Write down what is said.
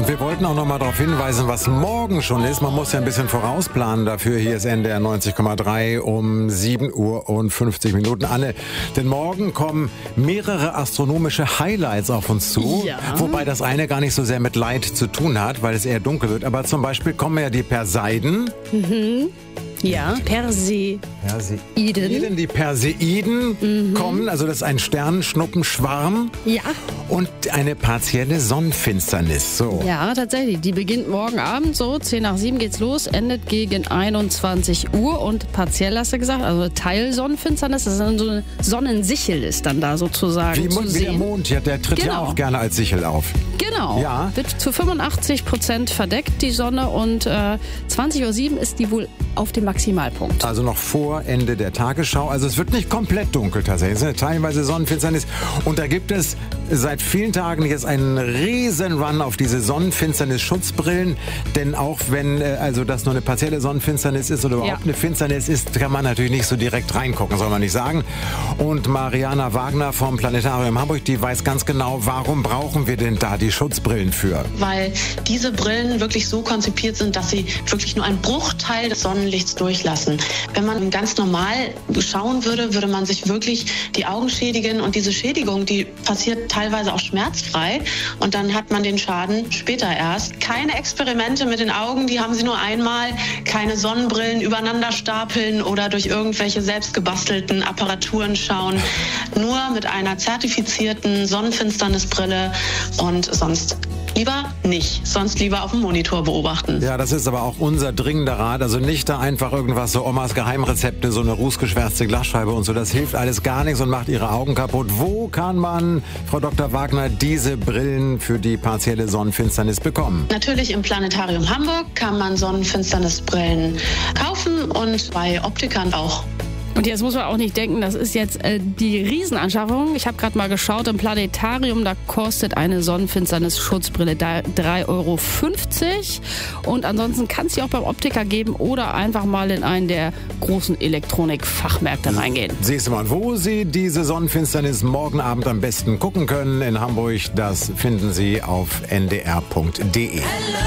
Wir wollten auch noch mal darauf hinweisen, was morgen schon ist. Man muss ja ein bisschen vorausplanen dafür. Hier ist NDR 90,3 um 7:50 Uhr. Anne, denn morgen kommen mehrere astronomische Highlights auf uns zu. Ja. Wobei das eine gar nicht so sehr mit Light zu tun hat, weil es eher dunkel wird. Aber zum Beispiel kommen ja die Perseiden. Ja, Perseiden. Die Perseiden kommen, also das ist ein Sternschnuppenschwarm. Ja. Und eine partielle Sonnenfinsternis. So. Ja, tatsächlich. Die beginnt morgen Abend so, 10 nach 7 geht's los, endet gegen 21 Uhr und partiell hast du gesagt, also Teilsonnenfinsternis, das ist dann so eine Sonnensichel ist dann da sozusagen zu Wie der sehen. Mond, ja, der tritt ja Genau. auch gerne als Sichel auf. Genau. Ja. Wird zu 85% verdeckt, die Sonne, und 20:07 Uhr ist die wohl auf dem Maximalpunkt. Also noch vor Ende der Tagesschau. Also es wird nicht komplett dunkel tatsächlich. Es ist eine teilweise Sonnenfinsternis. Und da gibt es seit vielen Tagen jetzt einen riesen Run auf diese Sonnenfinsternis-Schutzbrillen. Denn auch wenn also das nur eine partielle Sonnenfinsternis ist oder überhaupt eine Finsternis ist, kann man natürlich nicht so direkt reingucken, soll man nicht sagen. Und Mariana Wagner vom Planetarium Hamburg, die weiß ganz genau, warum brauchen wir denn da die Schutzbrillen für? Weil diese Brillen wirklich so konzipiert sind, dass sie wirklich nur einen Bruchteil des Sonnenlichts durchlassen. Wenn man ganz normal schauen würde, würde man sich wirklich die Augen schädigen, und diese Schädigung, die passiert teilweise auch schmerzfrei, und dann hat man den Schaden später erst. Keine Experimente mit den Augen, die haben sie nur einmal, keine Sonnenbrillen übereinander stapeln oder durch irgendwelche selbstgebastelten Apparaturen schauen, nur mit einer zertifizierten Sonnenfinsternisbrille, und sonst lieber nicht, sonst lieber auf dem Monitor beobachten. Ja, das ist aber auch unser dringender Rat. Also nicht da einfach irgendwas, so Omas Geheimrezepte, so eine rußgeschwärzte Glasscheibe und so. Das hilft alles gar nichts und macht Ihre Augen kaputt. Wo kann man, Frau Dr. Wagner, diese Brillen für die partielle Sonnenfinsternis bekommen? Natürlich im Planetarium Hamburg kann man Sonnenfinsternisbrillen kaufen und bei Optikern auch. Und jetzt muss man auch nicht denken, das ist jetzt die Riesenanschaffung. Ich habe gerade mal geschaut, im Planetarium, da kostet eine Sonnenfinsternis-Schutzbrille 3,50 Euro. Und ansonsten kann es sie auch beim Optiker geben oder einfach mal in einen der großen Elektronikfachmärkte reingehen. Siehst du mal, wo Sie diese Sonnenfinsternis morgen Abend am besten gucken können in Hamburg, das finden Sie auf ndr.de.